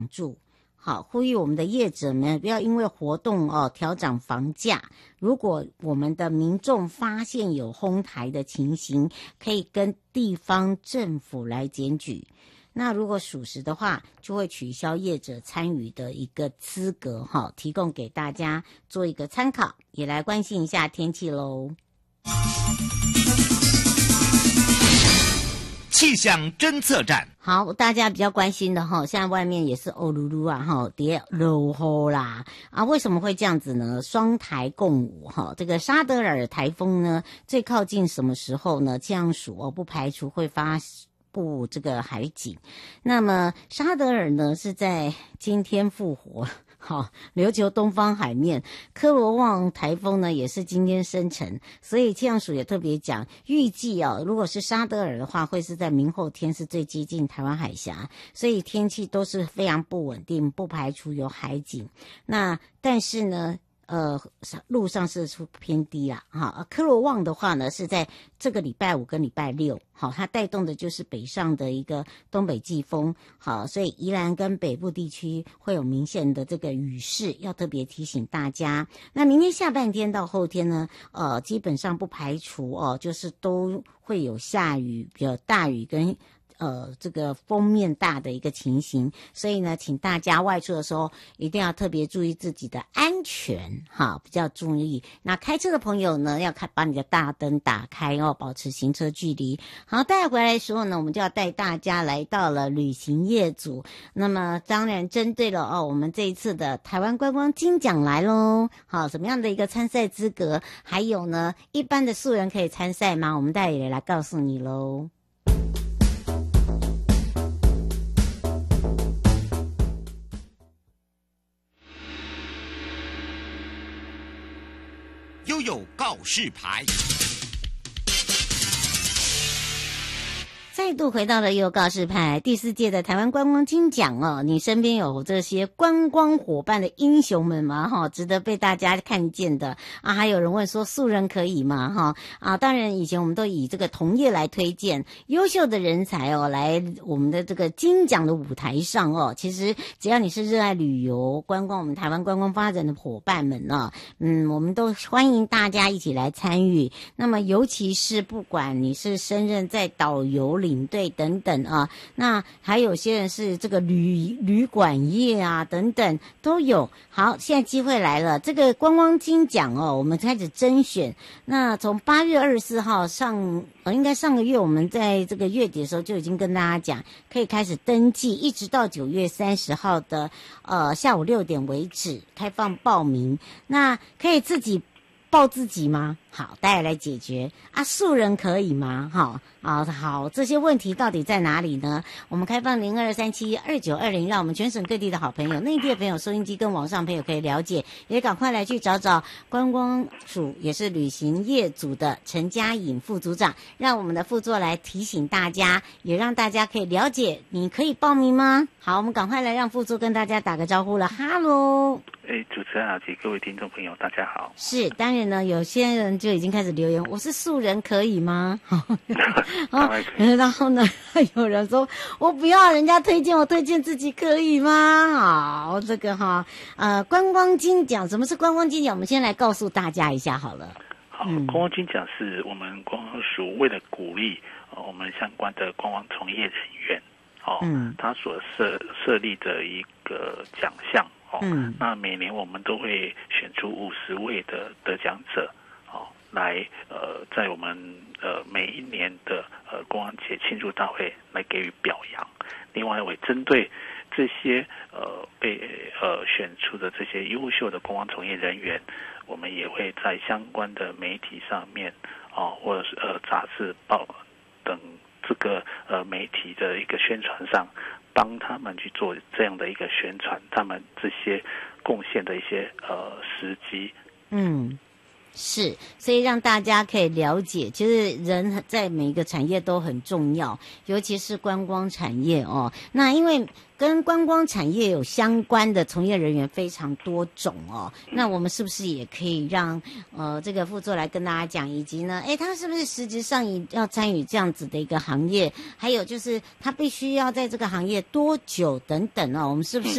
好，呼吁我们的业者们不要因为活动调涨房价。如果我们的民众发现有哄抬的情形，可以跟地方政府来检举。那如果属实的话，就会取消业者参与的一个资格，提供给大家做一个参考，也来关心一下天气咯。 气象侦测站， 好，大家比较关心的现在外面也是欧噜噜啊，跌落雨啦啊，为什么会这样子呢？双台共舞这个沙德尔台风呢，最靠近什么时候呢？气象署不排除会发布这个海警。那么沙德尔呢是在今天复活。好，琉球东方海面，科罗旺台风呢也是今天生成，所以气象署也特别讲，预计如果是沙德尔的话，会是在明后天是最接近台湾海峡，所以天气都是非常不稳定，不排除有海警。那但是呢路上是偏低啦，科罗旺的话呢是在这个礼拜5跟礼拜6，它带动的就是北上的一个东北季风，好，所以宜兰跟北部地区会有明显的这个雨势，要特别提醒大家。那明天下半天到后天呢，基本上不排除就是都会有下雨，比较大雨跟这个风面大的一个情形，所以呢，请大家外出的时候一定要特别注意自己的安全，比较注意。那开车的朋友呢，要把你的大灯打开保持行车距离。好，带回来的时候呢，我们就要带大家来到了旅行业组。那么当然针对了我们这一次的台湾观光金奖来咯。好，什么样的一个参赛资格？还有呢，一般的素人可以参赛吗？我们待会来告诉你咯。 悠悠告示牌， 再度回到了悠悠告示牌第4届的台湾观光金奖你身边有这些观光伙伴的英雄们吗？值得被大家看见的啊！还有人问说素人可以吗？当然以前我们都以这个同业来推荐优秀的人才来我们的这个金奖的舞台上其实只要你是热爱旅游观光，我们台湾观光发展的伙伴们我们都欢迎大家一起来参与。那么尤其是不管你是升任在导游领队等等那还有些人是这个旅馆业等等都有。好，现在机会来了，这个观光金奖我们开始甄选。那从8月24号应该上个月我们在这个月底的时候就已经跟大家讲，可以开始登记，一直到9月30号的下午6点为止开放报名。那可以自己报自己吗？好，大家来解决素人可以吗？好，这些问题到底在哪里呢？我们开放02372920，让我们全省各地的好朋友、内地的朋友、收音机跟网上朋友可以了解，也赶快来去找找观光署也是旅行业组的陈嘉颖副组长，让我们的副座来提醒大家，也让大家可以了解你可以报名吗？好，我们赶快来让副座跟大家打个招呼了。哈喽， 主持人好及各位听众朋友大家好。 是，当然呢，有些人就已经开始留言，我是素人可以吗？然后呢，有人说我不要人家推荐，我推荐自己可以吗？好，这个观光金奖，什么是观光金奖？我们先来告诉大家一下好了。 好，观光金奖是我们观光署为了鼓励我们相关的观光从业人员他所设立的一个奖项那每年我们都会选出50位的得奖者来在我们每一年的观光节庆祝大会来给予表扬。另外为针对这些被选出的这些优秀的观光从业人员，我们也会在相关的媒体上面或者是杂志报等这个媒体的一个宣传上，帮他们去做这样的一个宣传，他们这些贡献的一些时机。 是，所以让大家可以了解，其实人在每一个产业都很重要，尤其是观光产业哦。那因为跟观光产业有相关的从业人员非常多种哦，那我们是不是也可以让这个副座来跟大家讲，以及呢，他是不是实质上要参与这样子的一个行业，还有就是他必须要在这个行业多久等等哦，我们是不是